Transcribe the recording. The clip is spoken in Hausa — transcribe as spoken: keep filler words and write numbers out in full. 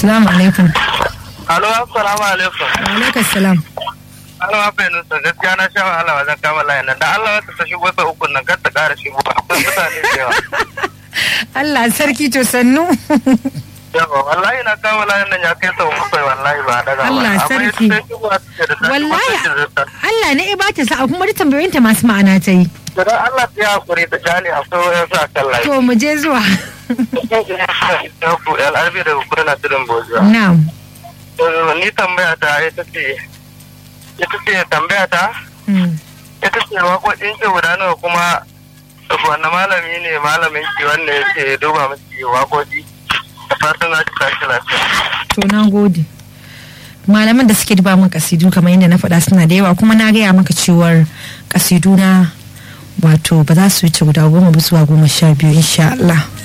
Assalamu alaikum. Alo, assalamu alaikum. Wa alaikum salam. Allah ya nusa gaskiya na sha wahala wajen kama layin nan. Da Allah wata ta shigo sa uku nan kar ta ƙara shigo. Akwai mutane da yawa. Allah sarki to sannu. Yawa wallahi na kama layin nan ya kai sau bakwai wallahi ba daga ba. Allah sarki. Wallahi Allah ne ya bata sa'a kuma da tambayoyinta masu ma'ana ta yi. Dan Allah ya hakuri ta gane akwai wayan sa kan layi. To mu je zuwa. Ku al'arbi da kurna tudun bozuwa. Na'am. Ni tambaya ta ita ce ita ce tambaya ta ita ce waƙoƙin ki guda nawa kuma wanda malami ne malamin ki wanda ya ce duba miki waƙoƙi da fatan za ki tashi lafiya. To na gode. Malaman da suke duba min kasidu kamar yadda na faɗa suna da yawa kuma na gaya maka cewar kasidu na wato ba za su wuce guda goma ba zuwa goma sha biyu insha Allah.